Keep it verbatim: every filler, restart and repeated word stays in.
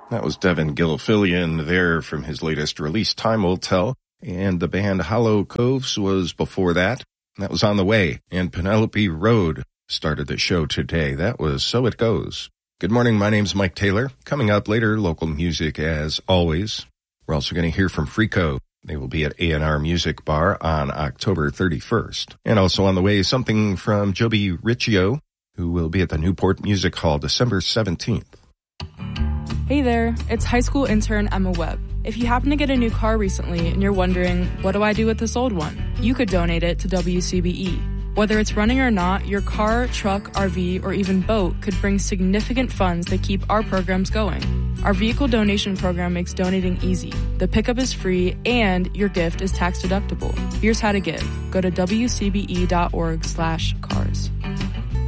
That was Devin Gilfillian there from his latest release, Time Will Tell. And the band Hollow Coves was before that. That was On the Way. And Penelope Road started the show today. That was So It Goes. Good morning, my name's Mike Taylor. Coming up later, local music as always. We're also going to hear from Frico. They will be at A and R Music Bar on October thirty-first. And also on the way, something from Joby Riccio, who will be at the Newport Music Hall December seventeenth. Hey there, it's high school intern Emma Webb. If you happen to get a new car recently and you're wondering, what do I do with this old one? You could donate it to W C B E. Whether it's running or not, your car, truck, R V, or even boat could bring significant funds that keep our programs going. Our vehicle donation program makes donating easy. The pickup is free and your gift is tax deductible. Here's how to give. Go to W C B E dot org slash cars.